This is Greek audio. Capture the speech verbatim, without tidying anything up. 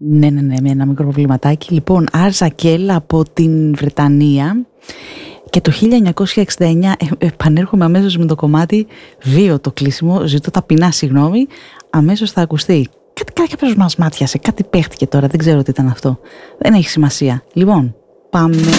Ναι, ναι, ναι, με ένα μικρό προβληματάκι. Λοιπόν, Άρζα Κέλ από την Βρετανία. Και το χίλια εννιακόσια εξήντα εννιά ε, επανέρχομαι αμέσως με το κομμάτι βίο το κλείσιμο. Ζητώ ταπεινά συγγνώμη. Αμέσως θα ακουστεί. Κάτι κάποιος μας μάτιασε, κάτι παίχτηκε τώρα. Δεν ξέρω τι ήταν αυτό. Δεν έχει σημασία. Λοιπόν, πάμε.